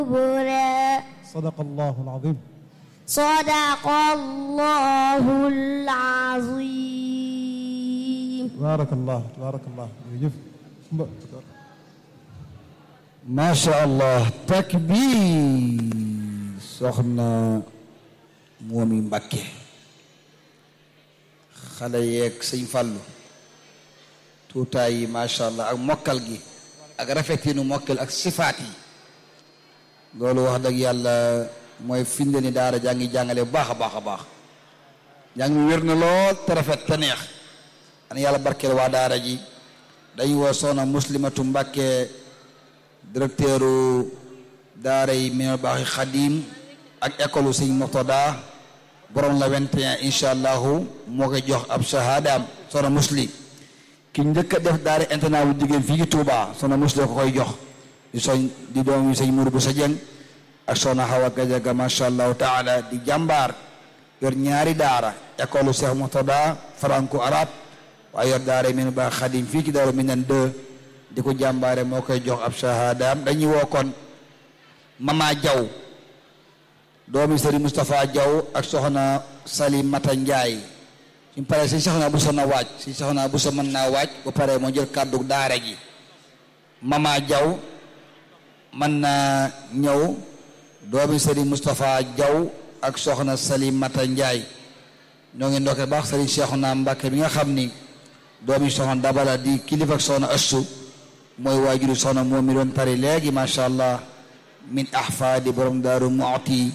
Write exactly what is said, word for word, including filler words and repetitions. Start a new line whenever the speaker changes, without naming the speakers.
صدق الله العظيم
صدق الله العظيم
بارك الله بارك الله jërëjëf
macha allah takbir soxna Momy Mbacké xale yeeg sëñ Fallu tuutaay yi macha allah ak mokkal gi ak rafetinu mokkal ak sifaat yi loolu wax dëgg yàlla mooy finde ni daara jaa ngi jàngale bu baax a baax a baax jàng mi wér na lool te rafet te neex an yàlla barkeel waa daara ji dañu woo soxna Muslimatu Mbacké directeuru daara yi Minal Baaxi Xadim ak école u sëñ Murtada borom la vingt et un incha allahu moo koy jox ab shahadaam soxna Musli ki njëkk a def daara internat bu jigéen fii ci Touba soxna Musli ko koy jox di soñ di doom yu sëñ Mourou bu sa jeng ak soxna Hawa Gajaga macha allahu taala di jàmbaar yor ñaari daara école u Cheikh Murtada franco arabe waaye yor daara yi Minal Baaxi Xadim fii ci Daaru Minam deux di ko jàmbaare moo koy jox ab shahadaam dañuy woo kon Mama Jaw doomi Serigne Moustapha Jaw ak soxna Salimata Njaay suñ paree si soxna bu sa na waaj si soxna bu sa mën naa waaj bu paree moo jël kàddu daara ji Mama Jaw mën naa ñëw doomi Serigne Moustapha Jaw ak soxna Salimata Njaay ñoo ngi ndokkee baax Serigne Cheikhouna Mbacké bi nga xam ni doomi soxna Dabala di kilifa ak soxna Assu mooy waajuru soxna moom mi doon tari léegi macha allah min ahfaadi borom Daaru Muxti